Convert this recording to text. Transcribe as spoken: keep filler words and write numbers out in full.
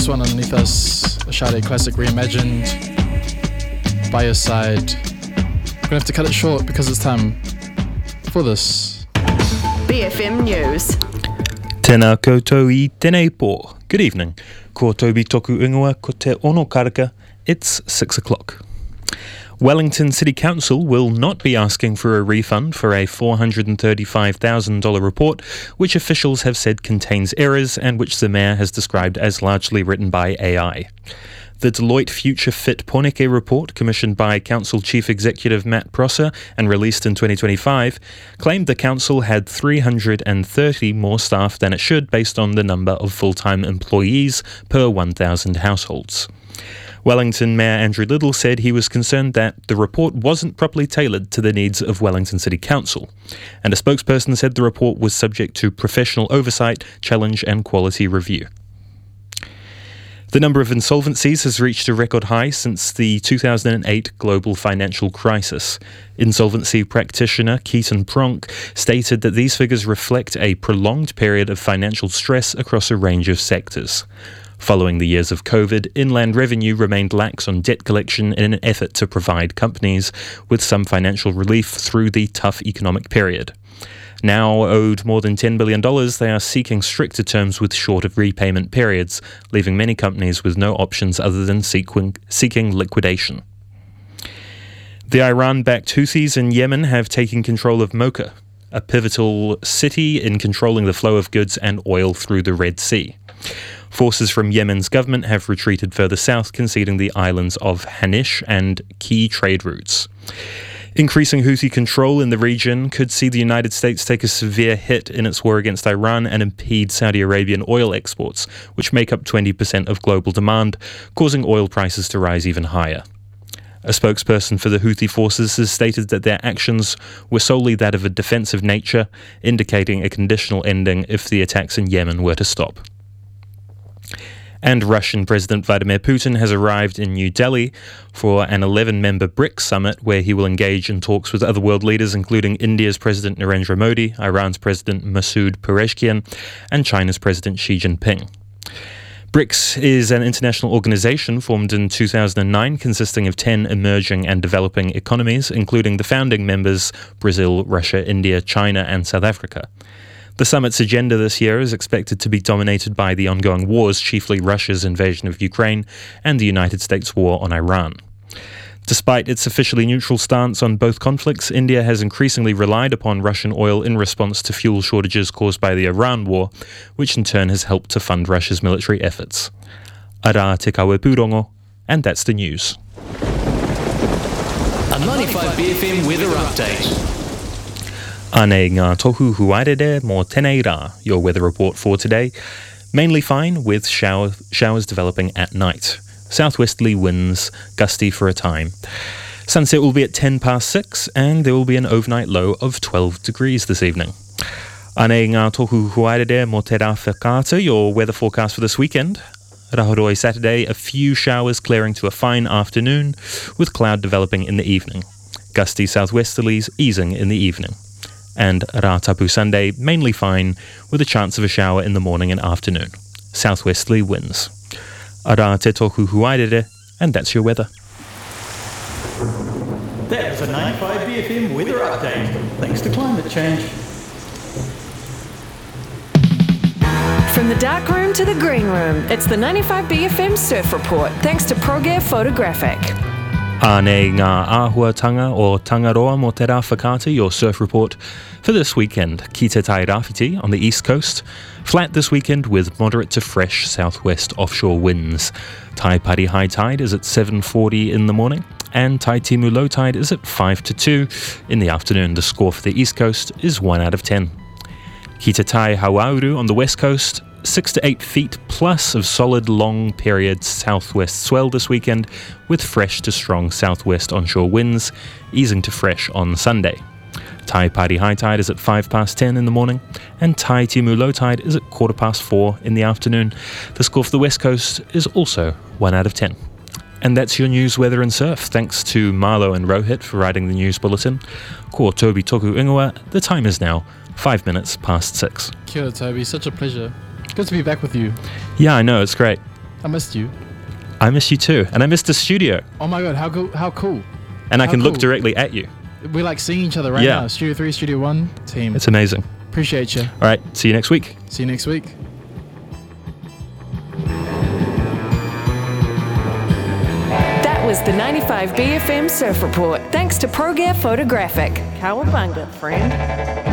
this one underneath us, a Sade classic reimagined, By Your Side. We're gonna have to cut it short because it's time for this. B F M News. Tēnā koutou I tēnei pō. Good evening. Ko Toby toku ingoa ko te ono karaka. It's six o'clock. Wellington City Council will not be asking for a refund for a four hundred thirty-five thousand dollars report, which officials have said contains errors and which the mayor has described as largely written by A I. The Deloitte Future Fit Poneke report, commissioned by Council Chief Executive Matt Prosser and released in twenty twenty-five, claimed the council had three hundred thirty more staff than it should based on the number of full-time employees per one thousand households. Wellington Mayor Andrew Little said he was concerned that the report wasn't properly tailored to the needs of Wellington City Council, and a spokesperson said the report was subject to professional oversight, challenge and quality review. The number of insolvencies has reached a record high since the two thousand eight global financial crisis. Insolvency practitioner Keaton Pronk stated that these figures reflect a prolonged period of financial stress across a range of sectors. Following the years of COVID, Inland Revenue remained lax on debt collection in an effort to provide companies with some financial relief through the tough economic period. Now owed more than ten billion dollars, they are seeking stricter terms with shorter repayment periods, leaving many companies with no options other than seeking, seeking liquidation. The Iran-backed Houthis in Yemen have taken control of Mocha, a pivotal city in controlling the flow of goods and oil through the Red Sea. Forces from Yemen's government have retreated further south, conceding the islands of Hanish and key trade routes. Increasing Houthi control in the region could see the United States take a severe hit in its war against Iran and impede Saudi Arabian oil exports, which make up twenty percent of global demand, causing oil prices to rise even higher. A spokesperson for the Houthi forces has stated that their actions were solely that of a defensive nature, indicating a conditional ending if the attacks in Yemen were to stop. And Russian President Vladimir Putin has arrived in New Delhi for an eleven-member BRICS summit where he will engage in talks with other world leaders including India's President Narendra Modi, Iran's President Masoud Pezeshkian, and China's President Xi Jinping. BRICS is an international organization formed in two thousand nine consisting of ten emerging and developing economies, including the founding members Brazil, Russia, India, China, and South Africa. The summit's agenda this year is expected to be dominated by the ongoing wars, chiefly Russia's invasion of Ukraine and the United States' war on Iran. Despite its officially neutral stance on both conflicts, India has increasingly relied upon Russian oil in response to fuel shortages caused by the Iran war, which in turn has helped to fund Russia's military efforts. Ara te kawe pūrongo, and that's the news. A ninety-five B F M weather update. Ane ngā tohu huarere mō tēnei rā, your weather report for today. Mainly fine, with shower, showers developing at night. Southwesterly winds, gusty for a time. Sunset will be at ten past six, and there will be an overnight low of twelve degrees this evening. Ane ngā tohu huarere mō te rā whakaata, your weather forecast for this weekend. Rahoroi Saturday, a few showers clearing to a fine afternoon, with cloud developing in the evening. Gusty southwesterlies easing in the evening. And Rātapu Sunday, mainly fine, with a chance of a shower in the morning and afternoon. Southwesterly winds. Ara te toku huairere, and that's your weather. That was a ninety-five B F M weather update, thanks to climate change. From the dark room to the green room, it's the ninety-five B F M Surf Report, thanks to ProGear Photographic. Ānei ngā āhuatanga o Tangaroa mō te rā whakaata, your surf report for this weekend. Ki te tai rāwhiti on the east coast. Flat this weekend with moderate to fresh southwest offshore winds. Taipari high tide is at seven forty in the morning, and Taitimu low tide is at five to two in the afternoon. The score for the east coast is one out of ten. Ki te tai Hauauru on the west coast, six to eight feet plus of solid long period southwest swell this weekend, with fresh to strong southwest onshore winds, easing to fresh on Sunday. Taipari high tide is at five past ten in the morning, and Taitimu low tide is at quarter past four in the afternoon. The score for the west coast is also one out of ten. And that's your news, weather and surf. Thanks to Marlo and Rohit for writing the news bulletin. Ko Toby toku ingoa, the time is now five minutes past six. Kia ora, Toby, such a pleasure. Good to be back with you. Yeah, I know, it's great. I missed you. I miss you too. And I missed the studio. Oh my god, how cool! How cool! And I How can look cool. directly at you. We're like seeing each other right Yeah. now. Studio three, Studio one, team. It's amazing. Appreciate you. All right, see you next week. See you next week. That was the ninety-five B F M Surf Report. Thanks to ProGear Photographic. Cowabunga, friend.